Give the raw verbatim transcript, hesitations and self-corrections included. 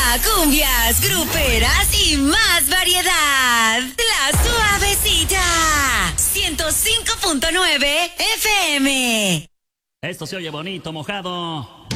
Cumbias, gruperas y más variedad. La Suavecita. ciento cinco punto nueve F M. Esto se oye bonito, mojado.